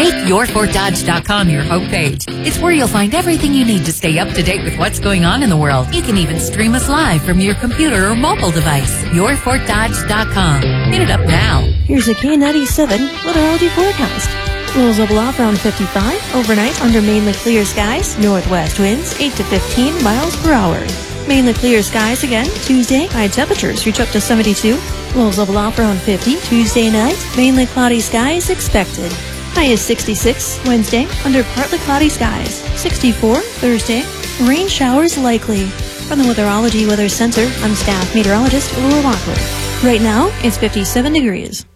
Make YourFortDodge.com your homepage. It's where you'll find everything you need to stay up to date with what's going on in the world. You can even stream us live from your computer or mobile device. YourFortDodge.com. Hit it up now. Here's a K97 weatherology forecast. Lows level off around 55. Overnight under mainly clear skies. Northwest winds 8 to 15 miles per hour. Mainly clear skies again. Tuesday, high temperatures reach up to 72. Lows level off around 50. Tuesday night, mainly cloudy skies expected. High is 66. Wednesday, under partly cloudy skies. 64. Thursday, rain showers likely. From the Weatherology Weather Center, I'm staff meteorologist Laura Walker. Right now, it's 57 degrees.